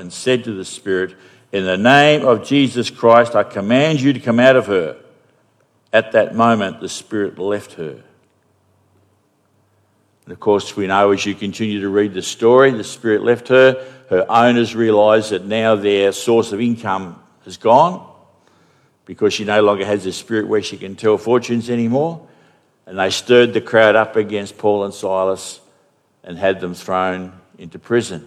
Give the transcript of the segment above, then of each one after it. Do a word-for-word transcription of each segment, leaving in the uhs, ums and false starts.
and said to the spirit, "In the name of Jesus Christ, I command you to come out of her." At that moment, the spirit left her. And of course, we know as you continue to read the story, the spirit left her. Her owners realised that now their source of income has gone because she no longer has a spirit where she can tell fortunes anymore. And they stirred the crowd up against Paul and Silas and had them thrown into prison.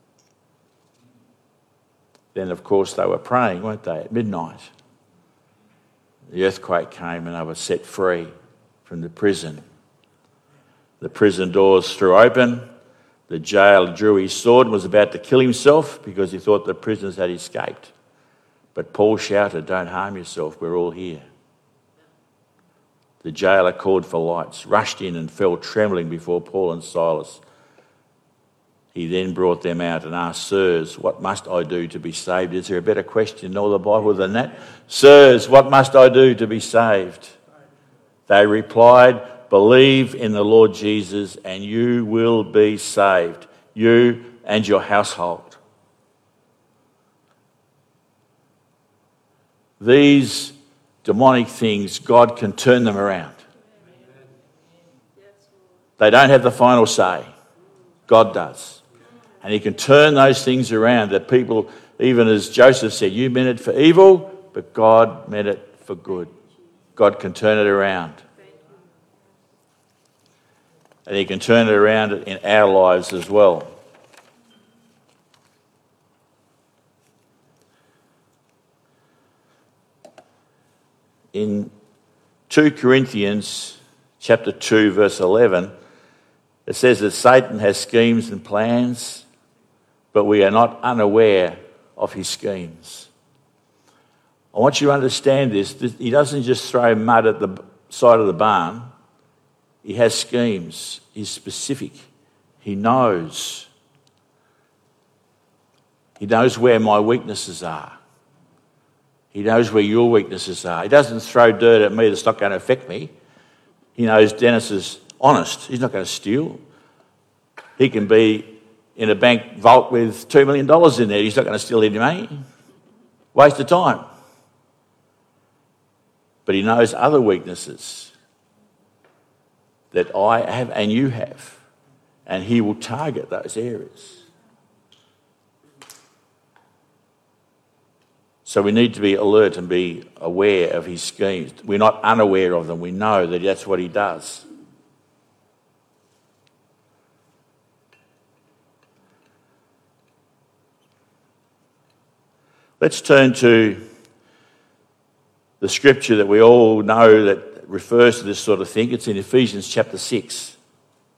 Then, of course, they were praying, weren't they, at midnight. The earthquake came and they were set free from the prison. The prison doors threw open. The jailer drew his sword and was about to kill himself because he thought the prisoners had escaped. But Paul shouted, "Don't harm yourself, we're all here." The jailer called for lights, rushed in and fell trembling before Paul and Silas. He then brought them out and asked, "Sirs, what must I do to be saved?" Is there a better question in all the Bible than that? "Sirs, what must I do to be saved?" They replied, "Believe in the Lord Jesus and you will be saved, you and your household." These demonic things, God can turn them around. They don't have the final say. God does. And he can turn those things around that people, even as Joseph said, you meant it for evil, but God meant it for good. God can turn it around. And he can turn it around in our lives as well. In two Corinthians chapter two, verse eleven, it says that Satan has schemes and plans, but we are not unaware of his schemes. I want you to understand this. He doesn't just throw mud at the side of the barn. He has schemes. He's specific. He knows. He knows where my weaknesses are. He knows where your weaknesses are. He doesn't throw dirt at me that's not going to affect me. He knows Dennis is honest. He's not going to steal. He can be in a bank vault with two million dollars in there. He's not going to steal any money. Waste of time. But he knows other weaknesses that I have and you have. And he will target those areas. So we need to be alert and be aware of his schemes. We're not unaware of them. We know that that's what he does. Let's turn to the scripture that we all know that refers to this sort of thing. It's in Ephesians chapter six.